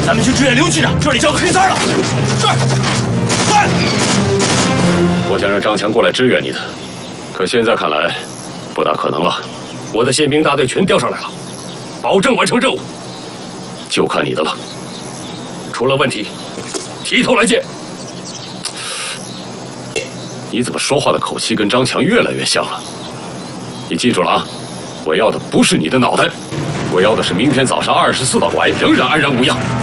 咱们去支援刘局长，这里交给黑三了。是。快！ 我想让张强过来支援你的，可现在看来，不大可能了。我的宪兵大队全调上来了，保证完成任务，就看你的了。出了问题，提头来见。你怎么说话的口气跟张强越来越像了？你记住了啊！我要的不是你的脑袋，我要的是明天早上24到拐仍然安然无恙。